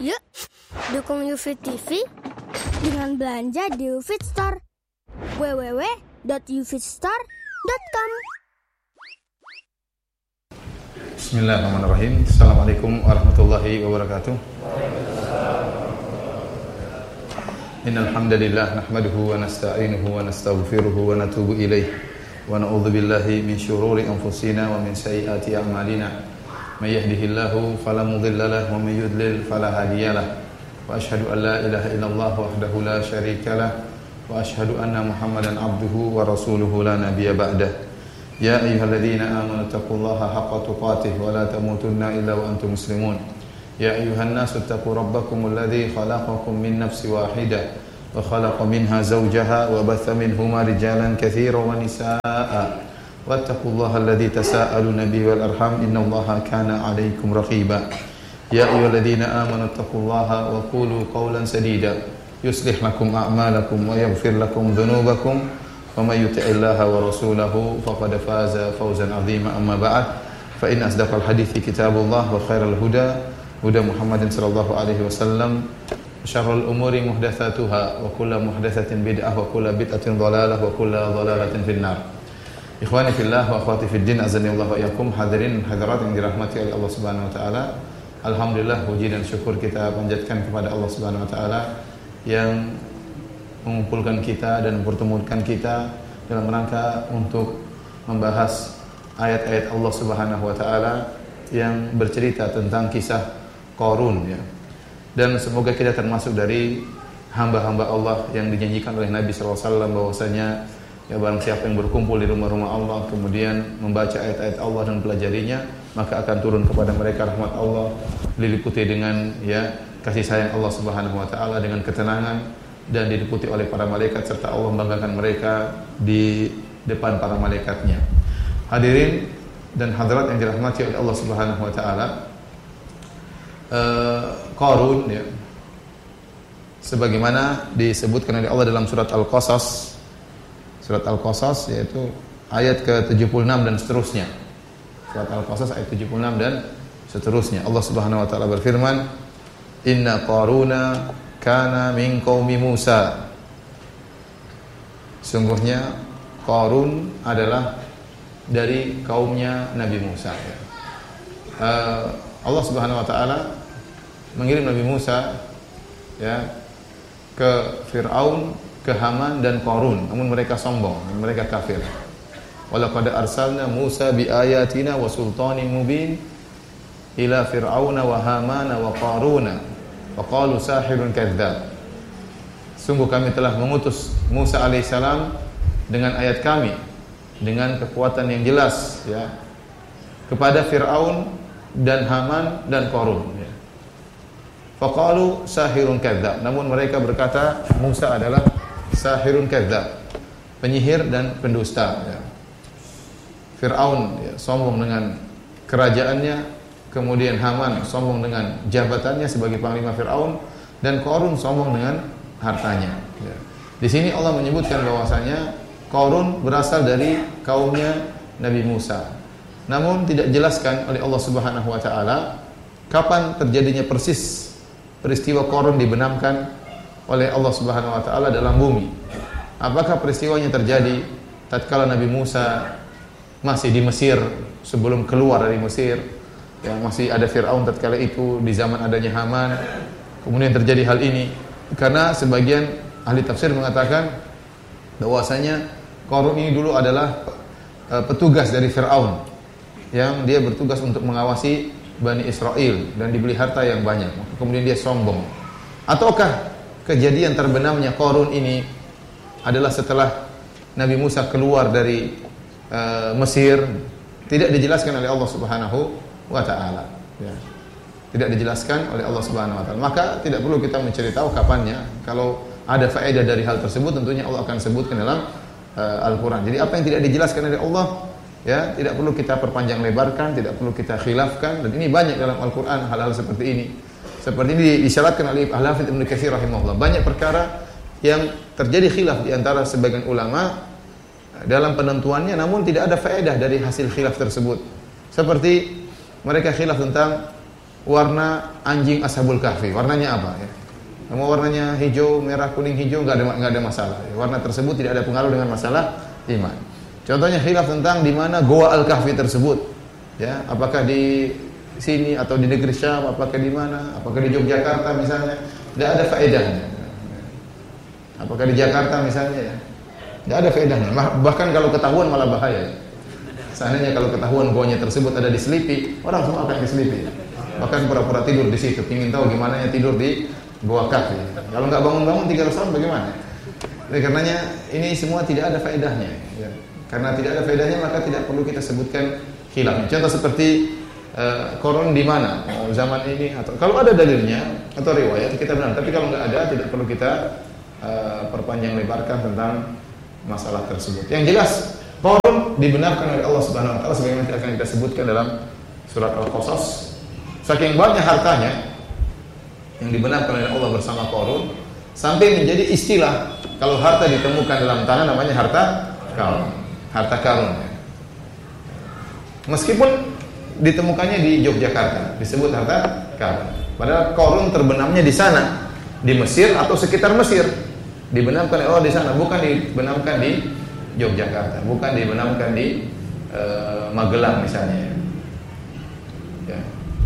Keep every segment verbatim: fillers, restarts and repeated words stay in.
Yuk, dukung UFIT T V dengan belanja di UFIT Store. w w w dot ufitstore dot com. Bismillahirrahmanirrahim. Assalamualaikum warahmatullahi wabarakatuh. Innal hamdalillah nahmaduhu wa nasta'inuhu wa nastaghfiruhu wa natubu ilayh wa na'udzu billahi min shururi anfusina wa min sayyiati a'malina. May yahdihillahu fala mudilla lahu wa may yudlil fala hadiya lahu. Wa asyhadu an la ilaha illallah wahdahu la syarika lahu wa asyhadu anna Muhammadan abduhu wa rasuluhu la nabiyya ba'dah. Ya ayyuhalladzina amanu taqullaha haqqa tuqatih wa la tamutunna illa wa antum muslimun. Ya ayyuhan nasu taqu rabbakumul ladzi khalaqakum min nafsin wahidah wa khalaqa minha zawjaha wa batha minhuma rijalan katsiran wa nisaa'a. Wattaqullaha alladzi tasaaluna bihi wal arham innallaha kana 'alaikum raqiba. Ya ayyuhalladzina amanu taqullaha wa qulu qawlan sadida yuslih lakum a'malakum wa yaghfir lakum dhunubakum wa may yuti'illaha wa rasulahu faqad faza fawzan 'azima. Amma ba'd, fa inna asdaqal hadithi kitabullah wa khairal huda huda Muhammadin sallallahu alaihi wasallam. Syarrul umuri muhdatsatuha wa kullu muhdatsatin bid'ah wa kullu bid'atin dhalalah wa kullu dhalalatin finnar. Ikhwani fillah wa akhwati fid din, azanillahu wa iyyakum. Hadirin hadirat yang dirahmati oleh Allah Subhanahu wa taala. Alhamdulillah, puji dan syukur kita panjatkan kepada Allah Subhanahu wa taala yang mengumpulkan kita dan mempertemukan kita dalam rangka untuk membahas ayat-ayat Allah Subhanahu wa taala yang bercerita tentang kisah Qarun, ya. Dan semoga kita termasuk dari hamba-hamba Allah yang dinyanyikan oleh Nabi sallallahu alaihi wasallam bahwasanya ya, barang siapa yang berkumpul di rumah-rumah Allah kemudian membaca ayat-ayat Allah dan pelajarinya, maka akan turun kepada mereka rahmat Allah, diliputi dengan ya kasih sayang Allah Subhanahu wa taala, dengan ketenangan, dan diliputi oleh para malaikat serta Allah membanggakan mereka di depan para malaikatnya. Hadirin dan hadirat yang dirahmati oleh Allah Subhanahu wa taala, uh, Qarun, ya, sebagaimana disebutkan oleh Allah dalam surat Al-Qasas, surat Al-Qasas yaitu ayat ke tujuh puluh enam dan seterusnya. Surat Al-Qasas ayat tujuh puluh enam dan seterusnya. Allah Subhanahu wa taala berfirman, "Inna Qaruna kana min qaumi Musa." Sungguhnya Qarun adalah dari kaumnya Nabi Musa. Uh, Allah Subhanahu wa taala mengirim Nabi Musa ya ke Fir'aun, ke Haman dan Qarun, namun mereka sombong, mereka kafir. Walaqad arsalna Musa biayatina wa sultanin mubin ila fir'auna wa hamana wa qaruna wa qalu sahirun kadzdzab. Sungguh kami telah mengutus Musa alaihissalam dengan ayat kami, dengan kekuatan yang jelas, ya, kepada Fir'aun dan Haman dan Qarun, ya. Faqalu sahirun kadzdzab. Namun mereka berkata Musa adalah sahirun kadzdzab, penyihir dan pendusta, ya. Fir'aun ya, sombong dengan kerajaannya, kemudian Haman sombong dengan jabatannya sebagai panglima Fir'aun, dan Qarun sombong dengan hartanya, ya. Di sini Allah menyebutkan bahwasanya Qarun berasal dari kaumnya Nabi Musa. Namun tidak dijelaskan oleh Allah Subhanahu wa taala kapan terjadinya persis peristiwa Qarun dibenamkan oleh Allah Subhanahu wa taala dalam bumi. Apakah peristiwanya terjadi tatkala Nabi Musa masih di Mesir, sebelum keluar dari Mesir, yang masih ada Fir'aun tatkala itu, di zaman adanya Haman, kemudian terjadi hal ini? Karena sebagian ahli tafsir mengatakan bahwasanya Qarun ini dulu adalah uh, petugas dari Fir'aun, yang dia bertugas untuk mengawasi Bani Israel dan diberi harta yang banyak. Kemudian dia sombong. Ataukah kejadian terbenamnya Qarun ini adalah setelah Nabi Musa keluar dari uh, Mesir? Tidak dijelaskan oleh Allah Subhanahu wa taala, ya. Tidak dijelaskan oleh Allah Subhanahu wa taala. Maka tidak perlu kita mencari tahu kapannya. Kalau ada faedah dari hal tersebut, tentunya Allah akan sebutkan dalam uh, Al-Qur'an. Jadi apa yang tidak dijelaskan oleh Allah, ya, tidak perlu kita perpanjang lebarkan, tidak perlu kita khilafkan. Dan ini banyak dalam Al-Qur'an hal-hal seperti ini. Seperti ini disyaratkan oleh Al-Hafidz Ibnu Katsir rahimahullah. Banyak perkara yang terjadi khilaf di antara sebagian ulama dalam penentuannya, namun tidak ada faedah dari hasil khilaf tersebut. Seperti mereka khilaf tentang warna anjing Ashabul Kahfi. Warnanya apa ya? Mau warnanya hijau, merah, kuning, hijau nggak ada nggak ada masalah. Warna tersebut tidak ada pengaruh dengan masalah iman. Contohnya khilaf tentang di mana Goa Al-Kahfi tersebut. Ya, apakah di sini atau di negeri Syam, apakah di mana? Apakah di Yogyakarta misalnya? Tidak ada faedahnya. Apakah di Jakarta misalnya ya? Tidak ada faedahnya. Bahkan kalau ketahuan malah bahaya. Seandainya kalau ketahuan goanya tersebut ada di Selipi, orang semua akan ke Selipi. Bahkan pura-pura tidur di situ, ingin tahu gimana ya tidur di Goa Kahfi. Kalau nggak bangun-bangun tiga ratus tahun bagaimana? Jadi karenanya ini semua tidak ada faedahnya. Ya. Karena tidak ada faedahnya maka tidak perlu kita sebutkan khilaf. Contoh seperti uh, koron di mana? Oh, zaman ini atau kalau ada dalilnya atau riwayat kita benar. Tapi kalau nggak ada tidak perlu kita uh, perpanjang lebarkan tentang masalah tersebut. Yang jelas koron dibenarkan oleh Allah Subhanahu Wa Taala sebagaimana akan kita sebutkan dalam surat Al-Qasas. Saking banyak hartanya yang dibenarkan oleh Allah bersama Qarun sampai menjadi istilah kalau harta ditemukan dalam tanah namanya harta karun, harta karun. Meskipun ditemukannya di Yogyakarta disebut harta karun, padahal Qarun terbenamnya di sana, di Mesir atau sekitar Mesir. Dibenamkan oleh Allah di sana, bukan dibenamkan di Yogyakarta, bukan dibenamkan di uh, Magelang misalnya. Ya.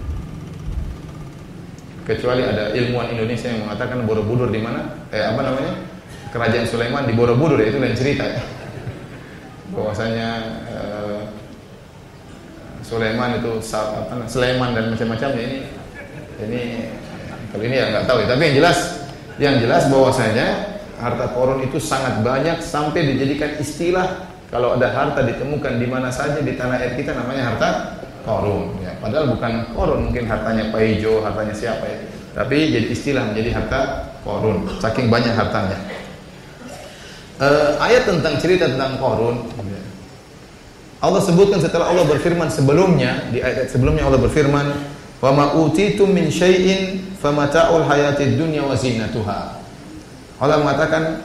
Kecuali ada ilmuwan Indonesia yang mengatakan Borobudur di mana? Eh apa namanya? Kerajaan Sulaiman di Borobudur, ya itu lain cerita ya. Bahwasanya eh, Sulaiman itu apa, Sulaiman dan macam-macamnya ini ini kalau ini ya nggak tahu ya. Tapi yang jelas yang jelas bahwasanya harta Qarun itu sangat banyak sampai dijadikan istilah kalau ada harta ditemukan di mana saja di tanah air kita namanya harta Qarun ya, padahal bukan Qarun, mungkin hartanya Paijo, hartanya siapa ya, tapi jadi istilah menjadi harta Qarun, saking banyak hartanya. Uh, ayat tentang cerita tentang Qarun Allah sebutkan setelah Allah berfirman sebelumnya, di ayat sebelumnya Allah berfirman, "Wa ma utitum min syai'in famata'ul hayatid dunya wa zinatuha." Allah mengatakan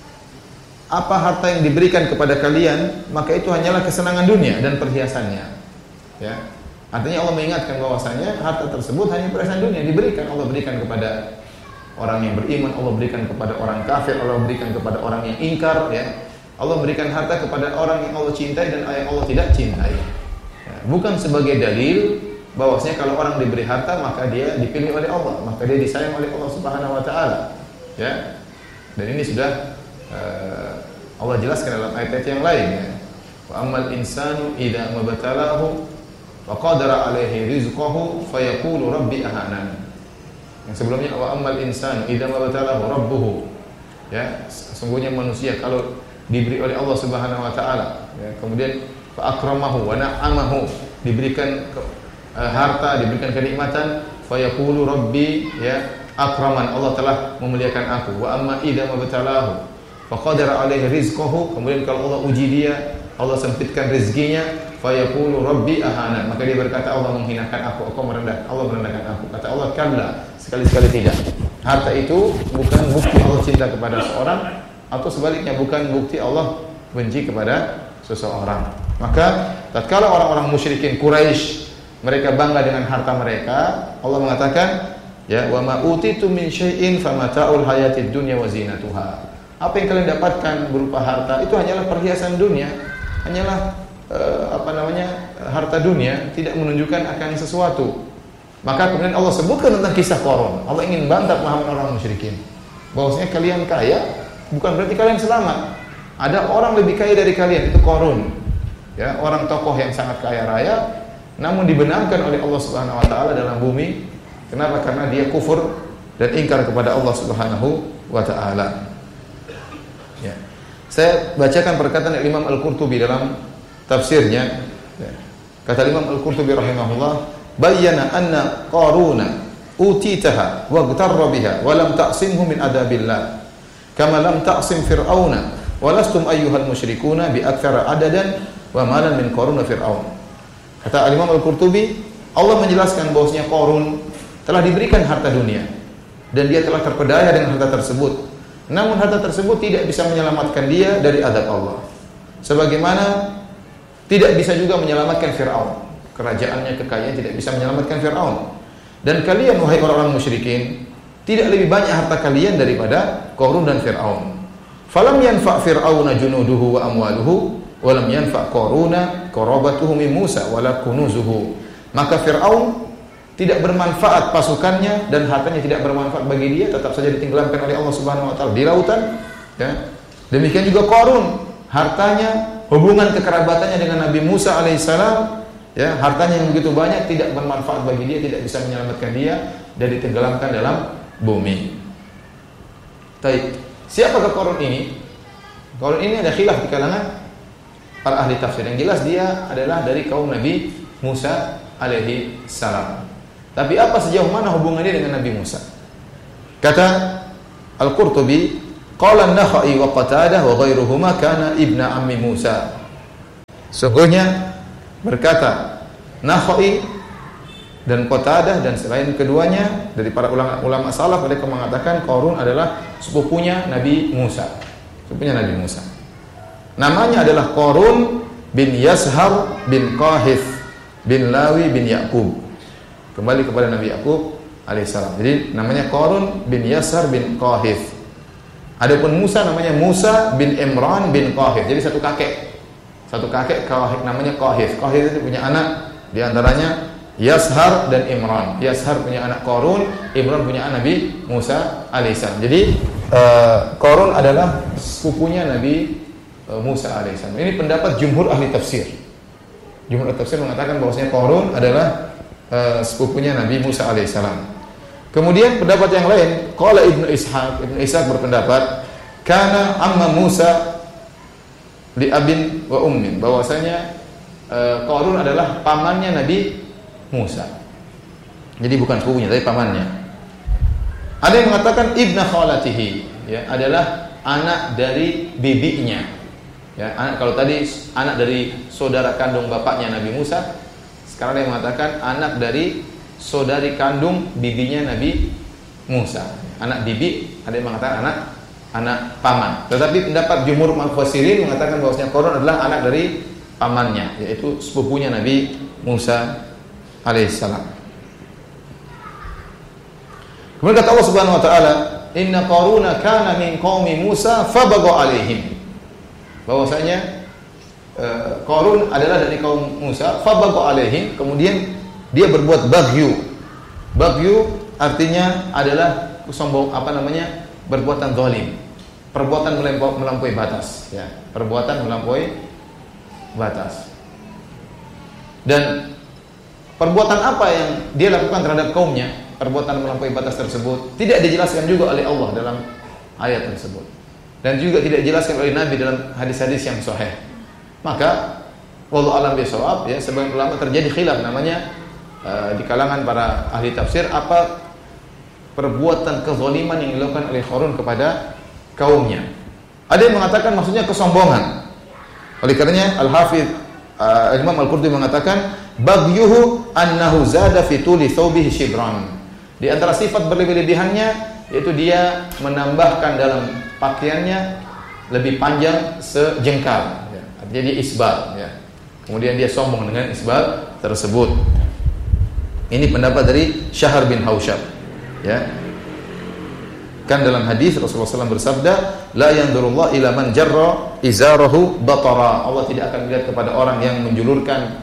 apa harta yang diberikan kepada kalian, maka itu hanyalah kesenangan dunia dan perhiasannya. Ya, artinya Allah mengingatkan bahwasanya harta tersebut hanya perhiasan dunia diberikan. Allah berikan kepada orang yang beriman, Allah berikan kepada orang kafir, Allah berikan kepada orang yang ingkar. Ya, Allah berikan harta kepada orang yang Allah cintai dan yang Allah tidak cintai. Ya, bukan sebagai dalil bahwasanya kalau orang diberi harta maka dia dipilih oleh Allah, maka dia disayang oleh Allah Subhanahu Wa Taala. Ya, dan ini sudah uh, Allah jelaskan dalam ayat-ayat yang lain. Ya. Wa ammal insanu idza mabtalahu wa qadara alaihi rizqahu fayaqulu rabbi ahanan. Yang sebelumnya wa ammal insanu idza mabtalahu rabbuhu. Ya, sesungguhnya manusia kalau diberi oleh Allah Subhanahu wa taala, ya, kemudian fa akramahu wa na'amahu, diberikan ke, uh, harta, diberikan kenikmatan, fayaqulu rabbi ya akraman, Allah telah memuliakan aku. Wa amma idza mabtalahu fa qadara alaihi rizqahu, kemudian kalau Allah uji dia, Allah sempitkan rezekinya, fayaqulu rabbi ahana, maka dia berkata Allah menghinakan aku, aku merendah, Allah merendahkan aku. Kata Allah, kalla, sekali-sekali tidak. Harta itu bukan bukti Allah cinta kepada seorang, atau sebaliknya bukan bukti Allah benci kepada seseorang. Maka tatkala orang-orang musyrikin Quraisy mereka bangga dengan harta mereka, Allah mengatakan, ya wa ma utitu min syai'in famata'ul hayatid dunya wa zinatuha. Apa yang kalian dapatkan berupa harta itu hanyalah perhiasan dunia, hanyalah uh, apa namanya harta dunia, tidak menunjukkan akan sesuatu. Maka kemudian Allah sebutkan tentang kisah Qarun. Allah ingin bantah pemahaman orang musyrikin bahwasanya kalian kaya bukan berarti kalian selamat. Ada orang lebih kaya dari kalian, itu Qarun. Ya, orang tokoh yang sangat kaya raya namun dibenarkan oleh Allah Subhanahu wa taala dalam bumi. Kenapa? Karena dia kufur dan ingkar kepada Allah Subhanahu wa taala. Ya. Saya bacakan perkataan Imam Al-Qurtubi dalam tafsirnya. Ya. Kata Imam Al-Qurtubi rahimahullah, bayyana anna Qaruna utitaha wa ghtarra biha wa lam ta'simhu min adabillah kama lam ta'sim fir'auna wa lastum ayyuhal musyrikuna bi aktsara adadan wa malan min Qaruna fir'aun. Kata Imam Al-Qurtubi, Allah menjelaskan bahwasanya Qarun telah diberikan harta dunia dan dia telah terpedaya dengan harta tersebut. Namun harta tersebut tidak bisa menyelamatkan dia dari azab Allah. Sebagaimana tidak bisa juga menyelamatkan Fir'aun. Kerajaannya, kekayaan tidak bisa menyelamatkan Fir'aun. dan kalian wahai orang-orang musyrikin tidak lebih banyak harta kalian daripada Qarun dan Fir'aun. Falam yanfa' Fir'auna junuduhu wa amwaluhu wa lam yanfa' Qaruna qarabatuhu min Musa wala kunuzuhu. Maka Fir'aun tidak bermanfaat pasukannya dan hartanya tidak bermanfaat bagi dia, tetap saja ditenggelamkan oleh Allah Subhanahu wa taala di lautan, ya. Demikian juga Qarun, hartanya, hubungan kekerabatannya dengan Nabi Musa alaihissalam, ya, hartanya yang begitu banyak tidak bermanfaat bagi dia, tidak bisa menyelamatkan dia dan ditenggelamkan dalam bumi. Baik, siapakah Qarun ini? Qarun ini ada khilaf di kalangan para ahli tafsir. Yang jelas dia adalah dari kaum Nabi Musa alaihi salam. Tapi apa sejauh mana hubungannya dengan Nabi Musa? Kata Al-Qurtubi, qala an-Nakhai wa Qatadah wa ghairuhuma kana ibna ammi Musa. Sungguhnya berkata Nakhai dan Qatadah dan selain keduanya dari para ulama-ulama salaf, mereka mengatakan Qarun adalah sepupunya Nabi Musa. Sepupunya Nabi Musa. Namanya adalah Qarun bin Yashar bin Qahith bin Lawi bin Ya'qub. Kembali kepada Nabi Ya'qub alaihissalam. Jadi namanya Qarun bin Yashar bin Qahith. Adapun Musa namanya Musa bin Imran bin Qahith. Jadi satu kakek. Satu kakek Qahith, namanya Qahith. Qahith itu punya anak, di antaranya Yashar dan Imran. Yashar punya anak Qarun, Imran punya anak Nabi Musa alaihissalam. Jadi uh, Qarun adalah sepupunya Nabi uh, Musa alaihissalam. Ini pendapat jumhur ahli tafsir. Jumhur ahli tafsir mengatakan bahwasanya Qarun adalah uh, sepupunya Nabi Musa alaihissalam. Kemudian pendapat yang lain, qala Ibnu Ishaq, Ibnu Ishaq berpendapat kana amma Musa li abin wa ummin, bahwasanya uh, Qarun adalah pamannya Nabi Musa. Jadi bukan sepupunya tapi pamannya. Ada yang mengatakan ibna khalatihi, ya, adalah anak dari bibinya. Ya, anak, kalau tadi anak dari saudara kandung bapaknya Nabi Musa, sekarang ada yang mengatakan anak dari saudari kandung bibinya Nabi Musa. Anak bibi, ada yang mengatakan anak anak paman. Tetapi pendapat jumhur mufassirin mengatakan bahwasanya Qarun adalah anak dari pamannya, yaitu sepupunya Nabi Musa alaihissalam. Kemudian kata Allah Subhanahu wa taala, "Inna Qaruna kana min qaumi Musa fabagha alaihim." Bahwasanya uh, Qarun adalah dari kaum Musa, fabagha alaihim, kemudian dia berbuat baghyu. Baghyu artinya adalah sombong, apa namanya? Perbuatan zalim. Perbuatan melampaui, melampaui batas, ya. Perbuatan melampaui batas. Dan perbuatan apa yang dia lakukan terhadap kaumnya, perbuatan melampaui batas tersebut, tidak dijelaskan juga oleh Allah dalam ayat tersebut. Dan juga tidak dijelaskan oleh Nabi dalam hadis-hadis yang sahih. Maka wallahu a'lam bishawab, ya, sebagian ulama terjadi khilaf namanya uh, di kalangan para ahli tafsir, apa perbuatan kezaliman yang dilakukan oleh Qarun kepada kaumnya. Ada yang mengatakan maksudnya kesombongan. Oleh karenanya Al-Hafidz uh, Imam Al-Qurtubi mengatakan baghyuhu annahu zada fi tuli thawbihi shibran. Di antara sifat berlebih-lebihannya yaitu dia menambahkan dalam pakaiannya lebih panjang sejengkal, ya. Artinya dia isbal, ya. Kemudian dia sombong dengan isbal tersebut. Ini pendapat dari Syahr bin Hausyab, ya. Kan dalam hadis Rasulullah shallallahu alaihi wasallam bersabda, la yanzurullah ila man jarra izarahu batara. Allah tidak akan melihat kepada orang yang menjulurkan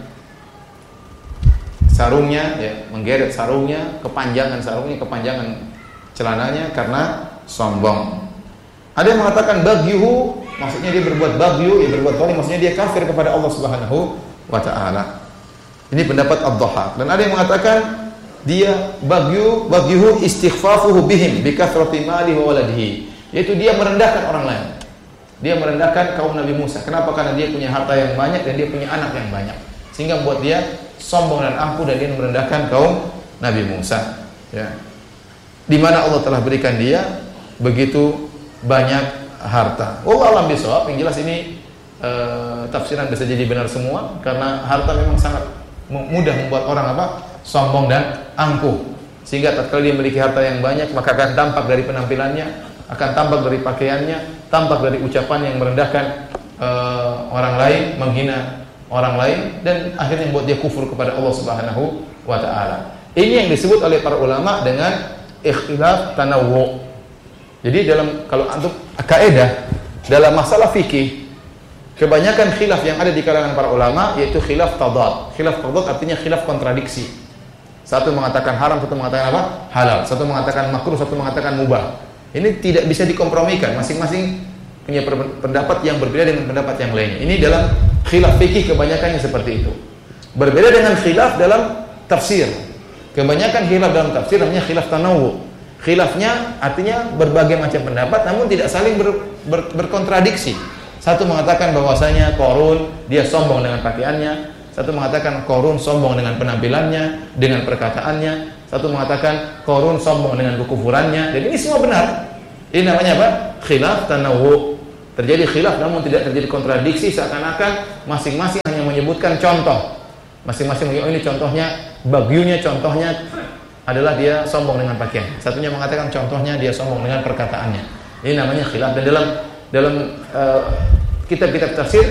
sarungnya, ya, menggeret sarungnya, kepanjangan sarungnya, kepanjangan celananya karena sombong. Ada yang mengatakan bagyuhu, maksudnya dia berbuat bagyu, ya berbuat zalim, maksudnya dia kafir kepada Allah Subhanahu wa taala. Ini pendapat Ad-Dhahhak. Dan ada yang mengatakan dia bagyu, bagyuhu istighfafuhu bihim bi kathrati mali wa waladihi, yaitu dia merendahkan orang lain. Dia merendahkan kaum Nabi Musa. Kenapa? Karena dia punya harta yang banyak dan dia punya anak yang banyak, sehingga membuat dia sombong dan angkuh dan dia merendahkan kaum Nabi Musa, ya. Di mana Allah telah berikan dia begitu banyak harta. Wallahu a'lam bishawab. Yang jelas ini e, tafsiran bisa jadi benar semua, karena harta memang sangat mudah membuat orang apa? Sombong dan angkuh. Sehingga tatkala dia memiliki harta yang banyak, maka akan tampak dari penampilannya, akan tampak dari pakaiannya, tampak dari ucapan yang merendahkan e, orang lain, menghina orang lain, dan akhirnya membuat dia kufur kepada Allah Subhanahu wa taala. Ini yang disebut oleh para ulama dengan ikhtilaf tanawwu. Jadi dalam kalau antum kaidah dalam masalah fikih, kebanyakan khilaf yang ada di kalangan para ulama yaitu khilaf tadad. Khilaf tadad artinya khilaf kontradiksi. Satu mengatakan haram, satu mengatakan apa? Halal. Satu mengatakan makruh, satu mengatakan mubah. Ini tidak bisa dikompromikan. Masing-masing punya pendapat yang berbeda dengan pendapat yang lainnya. Ini dalam khilaf fikih kebanyakannya seperti itu. Berbeda dengan khilaf dalam tafsir. Kebanyakan khilaf dalam tafsir namanya khilaf tanawwu. Khilafnya artinya berbagai macam pendapat namun tidak saling ber, ber, berkontradiksi. Satu mengatakan bahwasanya Qarun dia sombong dengan pakaiannya, satu mengatakan Qarun sombong dengan penampilannya, dengan perkataannya, satu mengatakan Qarun sombong dengan kekufurannya. Jadi ini semua benar. Ini namanya apa? Khilaf tanawwu. Terjadi khilaf namun tidak terjadi kontradiksi, seakan-akan masing-masing hanya menyebutkan contoh. Masing-masing oh ini contohnya, bagyunya contohnya adalah dia sombong dengan pakaian. Satunya mengatakan contohnya dia sombong dengan perkataannya. Ini namanya khilaf. Dan dalam dalam uh, kitab-kitab tafsir